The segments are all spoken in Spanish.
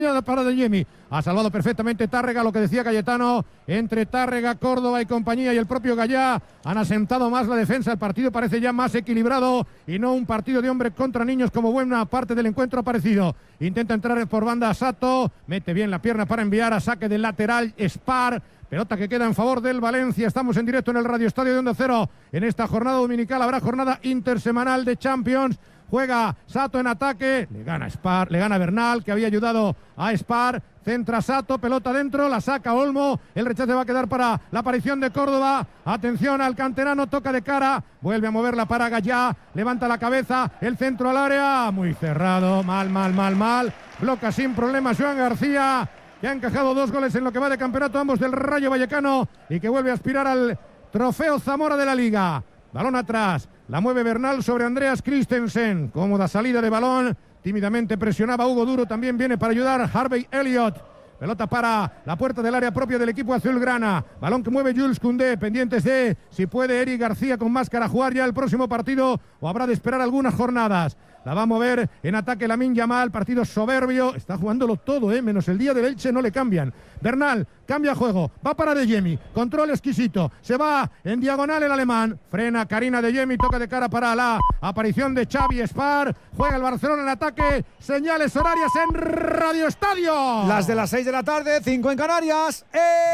para De Jemi. Ha salvado perfectamente Tárrega, lo que decía Cayetano, entre Tárrega, Córdoba y compañía y el propio Gallá han asentado más la defensa. El partido parece ya más equilibrado y no un partido de hombres contra niños como buena parte del encuentro ha parecido. Intenta entrar por banda Sato, mete bien la pierna para enviar a saque del lateral Spar. Pelota que queda en favor del Valencia. Estamos en directo en el Radio Estadio de Onda Cero. En esta jornada dominical habrá jornada intersemanal de Champions. Juega Sato en ataque, le gana Spar, le gana Bernal, que había ayudado a Spar. Centra Sato, pelota dentro, la saca Olmo. El rechace va a quedar para la aparición de Córdoba. Atención al canterano, toca de cara, vuelve a moverla para Gallá. Levanta la cabeza, el centro al área, muy cerrado, mal. Bloca sin problemas Joan García, que ha encajado 2 goles en lo que va de campeonato, ambos del Rayo Vallecano, y que vuelve a aspirar al trofeo Zamora de la Liga. Balón atrás, la mueve Bernal sobre Andreas Christensen. Cómoda salida de balón, tímidamente presionaba Hugo Duro, también viene para ayudar Harvey Elliott. Pelota para la puerta del área propia del equipo azulgrana. Balón que mueve Jules Koundé, pendientes de si puede Eric García con máscara jugar ya el próximo partido o habrá de esperar algunas jornadas. La va a mover en ataque Lamine Yamal, partido soberbio, está jugándolo todo, menos el día del Elche no le cambian. Bernal, cambia juego, va para De Jemi, control exquisito, se va en diagonal el alemán, frena Karina De Jemi, toca de cara para la aparición de Xavi Spar, juega el Barcelona en ataque, señales horarias en Radio Estadio. Las de las 6 de la tarde, 5 en Canarias.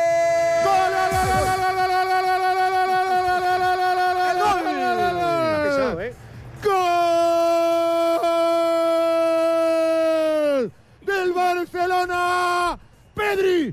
Barcelona, Pedri,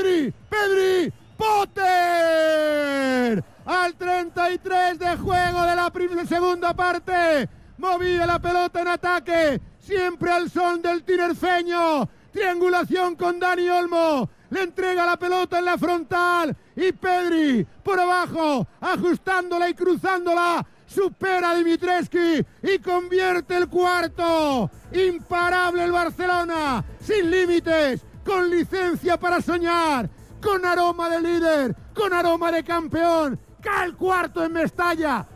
Potter, al 33 de juego de la segunda parte, movía la pelota en ataque, siempre al son del tinerfeño, triangulación con Dani Olmo, le entrega la pelota en la frontal y Pedri por abajo, ajustándola y cruzándola, supera a Dimitrescu y convierte el cuarto. Imparable el Barcelona, sin límites, con licencia para soñar, con aroma de líder, con aroma de campeón. Cae el cuarto en Mestalla.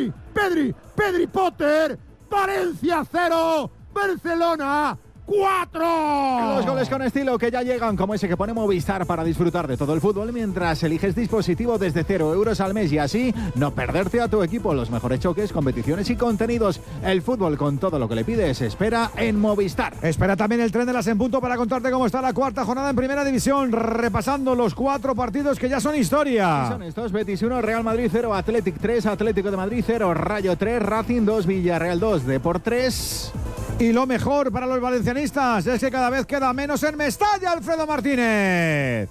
Pedri Potter, Valencia 0, Barcelona 4. Los goles con estilo que ya llegan, como ese que pone Movistar para disfrutar de todo el fútbol mientras eliges dispositivo desde 0 euros al mes y así no perderte a tu equipo. Los mejores choques, competiciones y contenidos. El fútbol con todo lo que le pides espera en Movistar. Espera también el tren de las en punto para contarte cómo está la cuarta jornada en Primera División, repasando los 4 partidos que ya son historia. Son estos: Betis 1, Real Madrid 0, Athletic 3, Atlético de Madrid 0, Rayo 3, Racing 2, Villarreal 2, Depor 3. Y lo mejor para los valencianistas es que cada vez queda menos en Mestalla, Alfredo Martínez.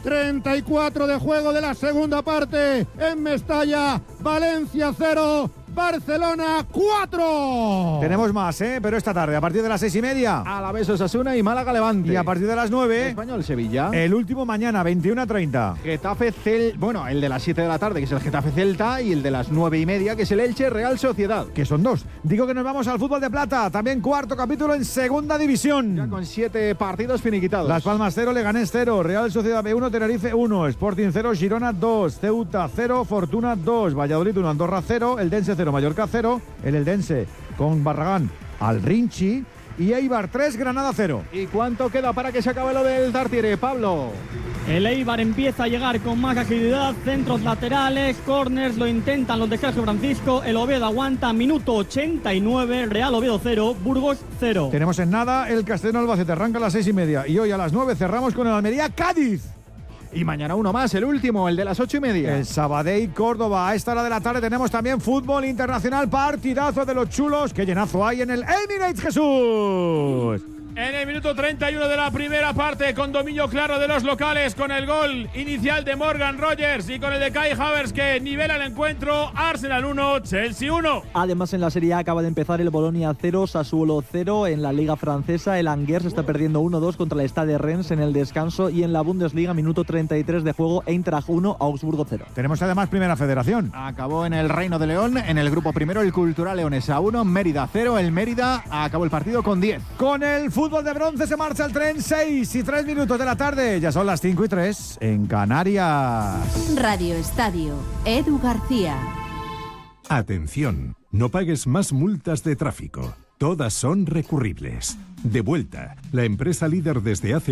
34 de juego de la segunda parte en Mestalla, Valencia 0, Barcelona 4. Tenemos más, pero esta tarde, a partir de las 6:30. Alavés Osasuna y Málaga Levante. Y a partir de las 9. Español Sevilla. El último mañana, 21:30. Getafe Bueno, el de las 7 de la tarde, que es el Getafe Celta, y el de las 9:30, que es el Elche Real Sociedad. Que son 2. Digo que nos vamos al fútbol de plata. También cuarto capítulo en Segunda División. Ya con 7 partidos finiquitados. Las Palmas 0, Leganés 0, Real Sociedad B1, Tenerife 1, Sporting 0, Girona 2, Ceuta 0, Fortuna 2, Valladolid 1, Andorra 0, Eldense 0, Mallorca 0, el Eldense con Barragán al Rinchi y Eibar 3, Granada 0. ¿Y cuánto queda para que se acabe lo del Tartiere, Pablo? El Eibar empieza a llegar con más agilidad, centros laterales, corners, lo intentan los de Sergio Francisco, el Oviedo aguanta, minuto 89, Real Oviedo 0, Burgos 0. Tenemos en nada el Castellón Albacete, arranca a las 6:30 y hoy a las 9 cerramos con el Almería Cádiz. Y mañana uno más, el último, el de las 8:30. El Sabadell Córdoba. A esta hora de la tarde tenemos también fútbol internacional, partidazo de los chulos. Qué llenazo hay en el Emirates, Jesús. En el minuto 31 de la primera parte, con dominio claro de los locales, con el gol inicial de Morgan Rogers y con el de Kai Havertz que nivela el encuentro. Arsenal 1, Chelsea 1. Además, en la Serie A acaba de empezar el Bolonia 0, Sassuolo 0. En la Liga Francesa, el Angers está perdiendo 1-2 contra el Stade Rennes en el descanso. Y en la Bundesliga, minuto 33 de juego, Eintracht 1, Augsburgo 0. Tenemos además Primera Federación. Acabó en el Reino de León, en el grupo primero, el Cultural Leonesa 1, Mérida 0. El Mérida acabó el partido con 10. Con el fútbol de bronce se marcha el tren, 6:03 de la tarde. Ya son las 5:03 en Canarias. Radio Estadio, Edu García. Atención, no pagues más multas de tráfico. Todas son recurribles. De vuelta, la empresa líder desde hace